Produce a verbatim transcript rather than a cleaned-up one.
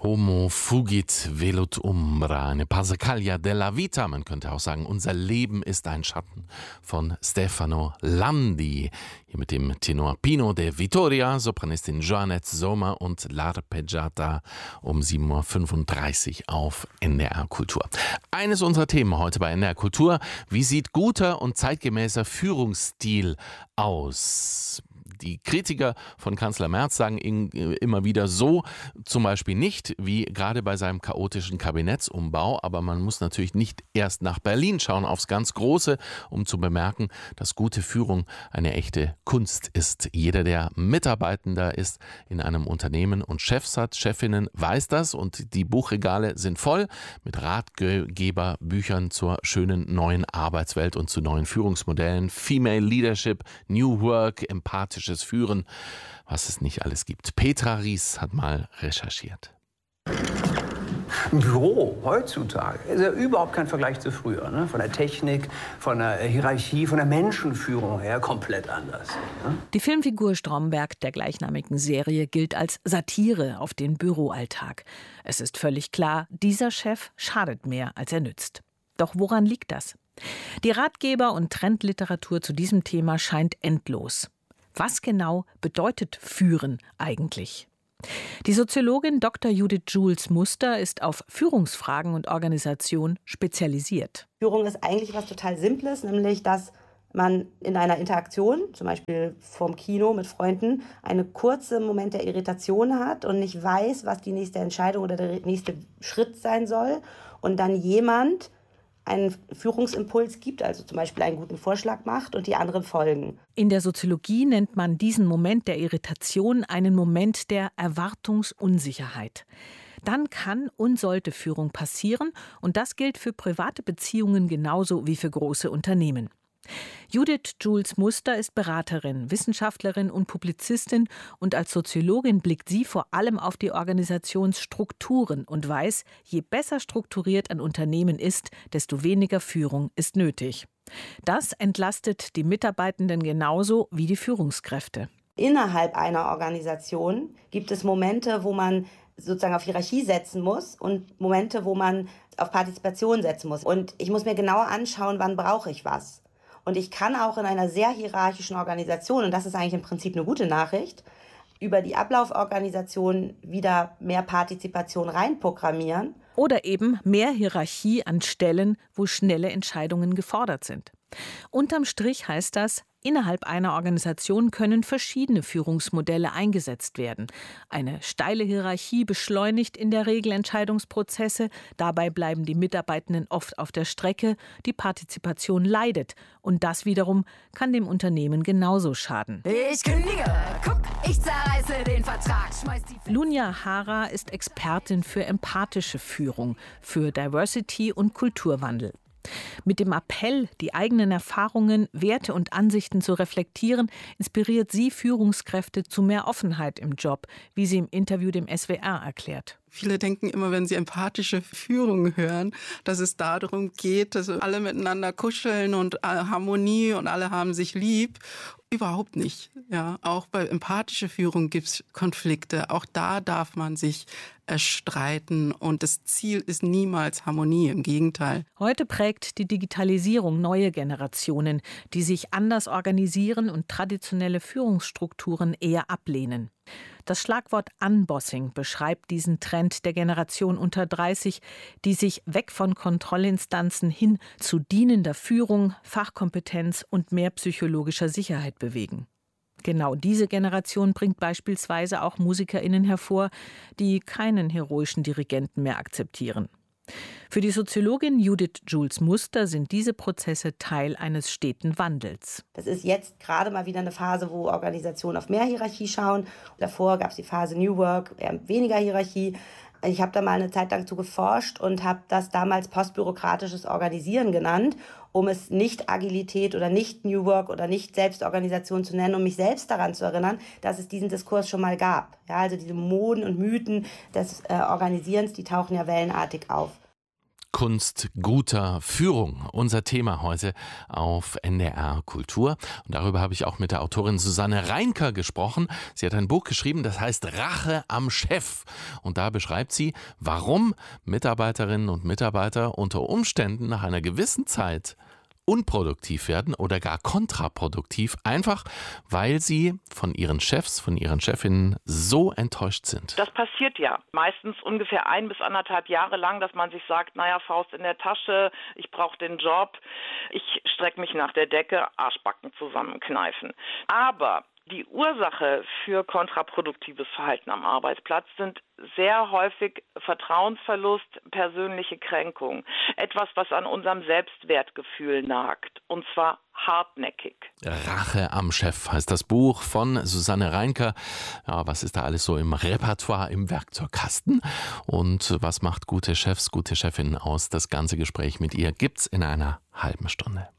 Homo fugit velut umbra, eine Passacaglia della vita, man könnte auch sagen, unser Leben ist ein Schatten, von Stefano Landi. Hier mit dem Tenor Pino de Vittoria, Sopranistin Joannette Sommer und L'Arpeggiata um sieben Uhr fünfunddreißig auf N D R Kultur. Eines unserer Themen heute bei N D R Kultur: Wie sieht guter und zeitgemäßer Führungsstil aus? Die Kritiker von Kanzler Merz sagen immer wieder so, zum Beispiel nicht, wie gerade bei seinem chaotischen Kabinettsumbau. Aber man muss natürlich nicht erst nach Berlin schauen, aufs ganz Große, um zu bemerken, dass gute Führung eine echte Kunst ist. Jeder, der Mitarbeitender ist in einem Unternehmen und Chefs hat, Chefinnen, weiß das. Und die Buchregale sind voll mit Ratgeberbüchern zur schönen neuen Arbeitswelt und zu neuen Führungsmodellen. Female Leadership, New Work, empathisches Führen, was es nicht alles gibt. Petra Ries hat mal recherchiert. Ein Büro heutzutage ist ja überhaupt kein Vergleich zu früher. Ne? Von der Technik, von der Hierarchie, von der Menschenführung her komplett anders. Ne? Die Filmfigur Stromberg der gleichnamigen Serie gilt als Satire auf den Büroalltag. Es ist völlig klar, dieser Chef schadet mehr, als er nützt. Doch woran liegt das? Die Ratgeber- und Trendliteratur zu diesem Thema scheint endlos. Was genau bedeutet Führen eigentlich? Die Soziologin Doktor Judith Jules Muster ist auf Führungsfragen und Organisation spezialisiert. Führung ist eigentlich was total Simples, nämlich dass man in einer Interaktion, zum Beispiel vorm Kino mit Freunden, einen kurzen Moment der Irritation hat und nicht weiß, was die nächste Entscheidung oder der nächste Schritt sein soll. Und dann jemand einen Führungsimpuls gibt, also zum Beispiel einen guten Vorschlag macht und die anderen folgen. In der Soziologie nennt man diesen Moment der Irritation einen Moment der Erwartungsunsicherheit. Dann kann und sollte Führung passieren, und das gilt für private Beziehungen genauso wie für große Unternehmen. Judith Jules Muster ist Beraterin, Wissenschaftlerin und Publizistin, und als Soziologin blickt sie vor allem auf die Organisationsstrukturen und weiß, je besser strukturiert ein Unternehmen ist, desto weniger Führung ist nötig. Das entlastet die Mitarbeitenden genauso wie die Führungskräfte. Innerhalb einer Organisation gibt es Momente, wo man sozusagen auf Hierarchie setzen muss und Momente, wo man auf Partizipation setzen muss. Und ich muss mir genauer anschauen, wann brauche ich was. Und ich kann auch in einer sehr hierarchischen Organisation, und das ist eigentlich im Prinzip eine gute Nachricht, über die Ablauforganisation wieder mehr Partizipation reinprogrammieren. Oder eben mehr Hierarchie an Stellen, wo schnelle Entscheidungen gefordert sind. Unterm Strich heißt das, innerhalb einer Organisation können verschiedene Führungsmodelle eingesetzt werden. Eine steile Hierarchie beschleunigt in der Regel Entscheidungsprozesse. Dabei bleiben die Mitarbeitenden oft auf der Strecke. Die Partizipation leidet. Und das wiederum kann dem Unternehmen genauso schaden. Ich kündige, guck, ich zerreiße den Vertrag. Schmeiß die Lunia Hara ist Expertin für empathische Führung, für Diversity und Kulturwandel. Mit dem Appell, die eigenen Erfahrungen, Werte und Ansichten zu reflektieren, inspiriert sie Führungskräfte zu mehr Offenheit im Job, wie sie im Interview dem S W R erklärt. Viele denken immer, wenn sie empathische Führung hören, dass es darum geht, dass alle miteinander kuscheln und Harmonie und alle haben sich lieb. Überhaupt nicht. Ja, auch bei empathischer Führung gibt es Konflikte. Auch da darf man sich äh, streiten. Und das Ziel ist niemals Harmonie, im Gegenteil. Heute prägt die Digitalisierung neue Generationen, die sich anders organisieren und traditionelle Führungsstrukturen eher ablehnen. Das Schlagwort Unbossing beschreibt diesen Trend der Generation unter dreißig, die sich weg von Kontrollinstanzen hin zu dienender Führung, Fachkompetenz und mehr psychologischer Sicherheit bewegen. Genau diese Generation bringt beispielsweise auch MusikerInnen hervor, die keinen heroischen Dirigenten mehr akzeptieren. Für die Soziologin Judith Jules Muster sind diese Prozesse Teil eines steten Wandels. Das ist jetzt gerade mal wieder eine Phase, wo Organisationen auf mehr Hierarchie schauen. Davor gab es die Phase New Work, eher weniger Hierarchie. Ich habe da mal eine Zeit lang zu geforscht und habe das damals postbürokratisches Organisieren genannt, um es nicht Agilität oder nicht New Work oder nicht Selbstorganisation zu nennen, um mich selbst daran zu erinnern, dass es diesen Diskurs schon mal gab. Ja, also diese Moden und Mythen des äh, Organisierens, die tauchen ja wellenartig auf. Kunst guter Führung. Unser Thema heute auf N D R Kultur. Und darüber habe ich auch mit der Autorin Susanne Reinker gesprochen. Sie hat ein Buch geschrieben, das heißt Rache am Chef. Und da beschreibt sie, warum Mitarbeiterinnen und Mitarbeiter unter Umständen nach einer gewissen Zeit unproduktiv werden oder gar kontraproduktiv, einfach weil sie von ihren Chefs, von ihren Chefinnen so enttäuscht sind. Das passiert ja meistens ungefähr ein bis anderthalb Jahre lang, dass man sich sagt, naja, Faust in der Tasche, ich brauche den Job, ich strecke mich nach der Decke, Arschbacken zusammenkneifen. Aber die Ursache für kontraproduktives Verhalten am Arbeitsplatz sind sehr häufig Vertrauensverlust, persönliche Kränkung. Etwas, was an unserem Selbstwertgefühl nagt. Und zwar hartnäckig. Rache am Chef heißt das Buch von Susanne Reinker. Ja, was ist da alles so im Repertoire, im Werkzeugkasten? Und was macht gute Chefs, gute Chefinnen aus? Das ganze Gespräch mit ihr gibt's in einer halben Stunde.